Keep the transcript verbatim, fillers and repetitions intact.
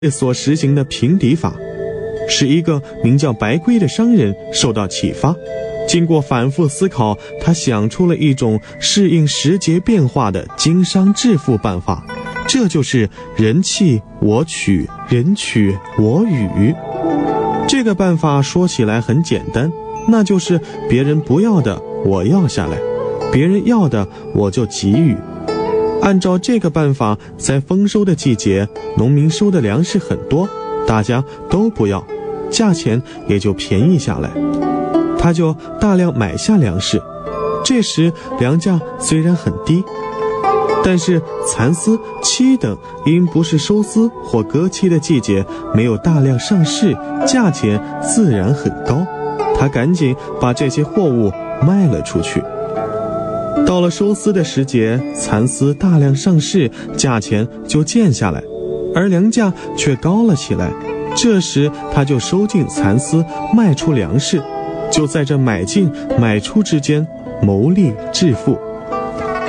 所实行的平敌法，使一个名叫白圭的商人受到启发。经过反复思考，他想出了一种适应时节变化的经商致富办法，这就是人弃我取，人取我予。这个办法说起来很简单，那就是别人不要的我要下来，别人要的我就给予。按照这个办法，在丰收的季节，农民收的粮食很多，大家都不要，价钱也就便宜下来，他就大量买下粮食。这时粮价虽然很低，但是蚕丝、漆等因不是收丝或割期的季节，没有大量上市，价钱自然很高，他赶紧把这些货物卖了出去。到了收丝的时节，蚕丝大量上市，价钱就贱下来，而粮价却高了起来。这时他就收进蚕丝，卖出粮食，就在这买进买出之间谋利致富。